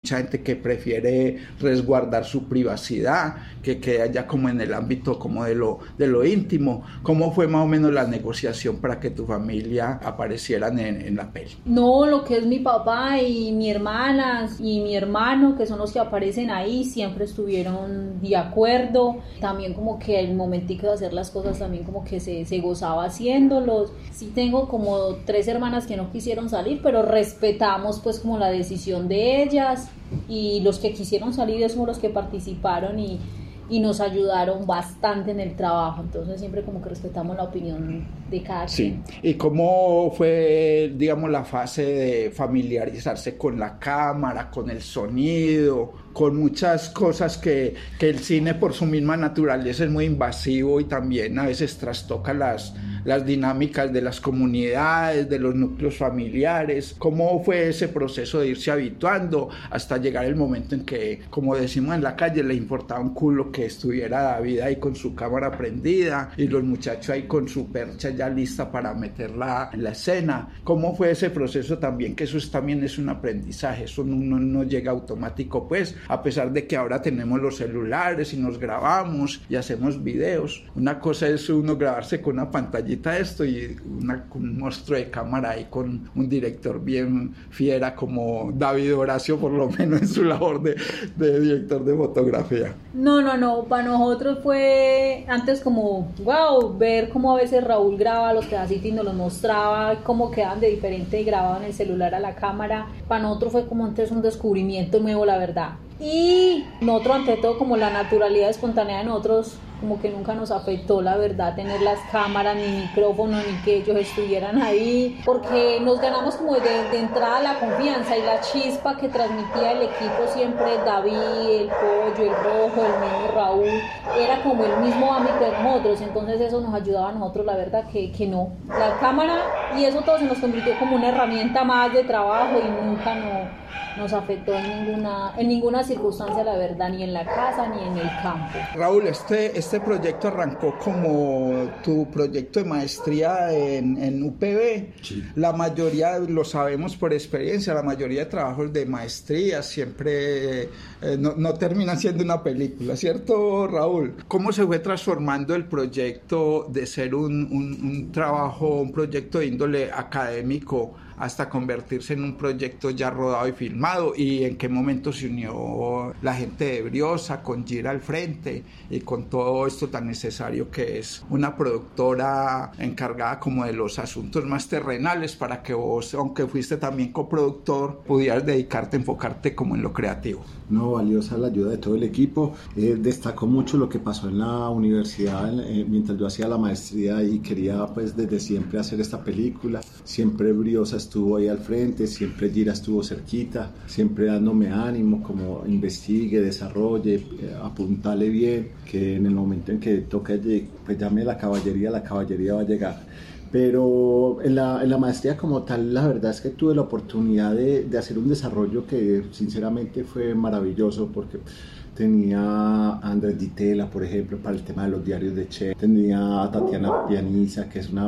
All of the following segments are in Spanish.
mucha gente que prefiere resguardar su privacidad, que queda ya como en el ámbito como de lo íntimo. ¿Cómo fue más o menos la negociación para que tu familia aparecieran en la peli? No, lo que es mi papá y mi hermana y mi hermano, que son los que aparecen ahí, siempre estuvieron de acuerdo. También como que el momentico de hacer las cosas también como que se gozaba haciéndolos. Sí tengo como 3 hermanas que no quisieron salir, pero respetamos pues como la decisión de ellas, y los que quisieron salir son los que participaron y nos ayudaron bastante en el trabajo. Entonces siempre como que respetamos la opinión de cada quien. Sí. ¿Y cómo fue, digamos, la fase de familiarizarse con la cámara, con el sonido, con muchas cosas que el cine por su misma naturaleza es muy invasivo y también a veces trastoca las dinámicas de las comunidades, de los núcleos familiares? ¿Cómo fue ese proceso de irse habituando hasta llegar el momento en que, como decimos en la calle, le importaba un culo que estuviera David ahí con su cámara prendida y los muchachos ahí con su percha ya lista para meterla en la escena? ¿Cómo fue ese proceso también? Que eso también es un aprendizaje, eso no llega automático, pues, a pesar de que ahora tenemos los celulares y nos grabamos y hacemos videos. Una cosa es uno grabarse con una pantallita esto y un monstruo de cámara ahí con un director bien fiera como David Horacio, por lo menos en su labor de director de fotografía. No, para nosotros fue antes como wow, ver cómo a veces Raúl graba los pedacitos y nos los mostraba, cómo quedaban de diferente y grababan el celular a la cámara. Para nosotros fue como antes un descubrimiento nuevo, la verdad. Y nosotros, ante todo, como la naturalidad espontánea de nosotros, como que nunca nos afectó, la verdad, tener las cámaras, ni micrófonos, ni que ellos estuvieran ahí, porque nos ganamos como de entrada la confianza y la chispa que transmitía el equipo siempre. David, el Pollo, el Rojo, el mismo Raúl, era como el mismo ámbito de nosotros. Entonces eso nos ayudaba a nosotros, la verdad, que no. La cámara, y eso todo se nos convirtió como una herramienta más de trabajo y nunca nos afectó en ninguna circunstancia, la verdad, ni en la casa ni en el campo. Raúl, este proyecto arrancó como tu proyecto de maestría en UPB. Sí. La mayoría, lo sabemos por experiencia, la mayoría de trabajos de maestría siempre no terminan siendo una película, ¿cierto, Raúl? ¿Cómo se fue transformando el proyecto de ser un proyecto de índole académico hasta convertirse en un proyecto ya rodado y filmado? ¿Y en qué momento se unió la gente de Briosa con Gira al frente y con todo esto tan necesario que es una productora encargada como de los asuntos más terrenales, para que vos, aunque fuiste también coproductor, pudieras enfocarte como en lo creativo? No, valiosa la ayuda de todo el equipo. Destacó mucho lo que pasó en la universidad mientras yo hacía la maestría y quería pues desde siempre hacer esta película. Siempre Briosa estuvo ahí al frente, siempre Gira estuvo cerquita, siempre dándome ánimo, como investigue, desarrolle, apuntale bien, que en el momento en que toque, pues llame la caballería va a llegar. Pero en la maestría como tal, la verdad es que tuve la oportunidad de hacer un desarrollo que sinceramente fue maravilloso, porque tenía a Andrés Ditela, por ejemplo, para el tema de los diarios de Che. Tenía a Tatiana Pianiza, que es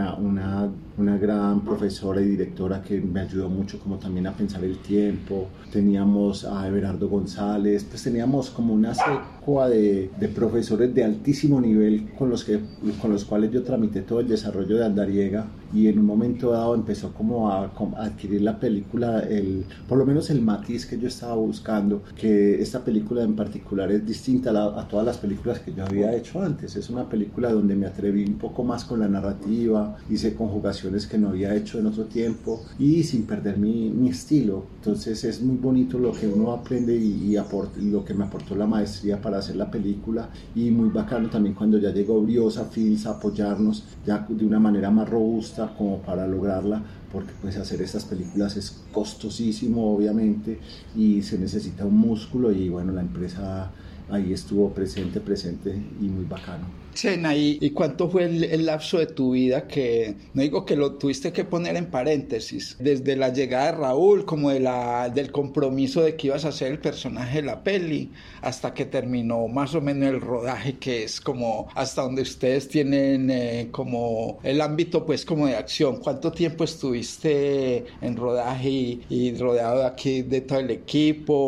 una gran profesora y directora que me ayudó mucho como también a pensar el tiempo. Teníamos a Everardo González, pues teníamos como una secua de profesores de altísimo nivel con los cuales yo tramité todo el desarrollo de Andariega, y en un momento dado empezó como a adquirir la película por lo menos el matiz que yo estaba buscando, que esta película en particular es distinta a todas las películas que yo había hecho antes. Es una película donde me atreví un poco más con la narrativa, hice conjugaciones que no había hecho en otro tiempo y sin perder mi estilo. Entonces es muy bonito lo que uno aprende y lo que me aportó la maestría para hacer la película, y muy bacano también cuando ya llegó Briosa Films a apoyarnos ya de una manera más robusta como para lograrla, porque pues hacer estas películas es costosísimo obviamente y se necesita un músculo, y bueno, la empresa ahí estuvo presente y muy bacano. Sena, ¿y cuánto fue el lapso de tu vida que, no digo que lo tuviste que poner en paréntesis, desde la llegada de Raúl, como del compromiso de que ibas a ser el personaje de la peli, hasta que terminó más o menos el rodaje, que es como hasta donde ustedes tienen como el ámbito pues como de acción? ¿Cuánto tiempo estuviste en rodaje y rodeado de aquí de todo el equipo?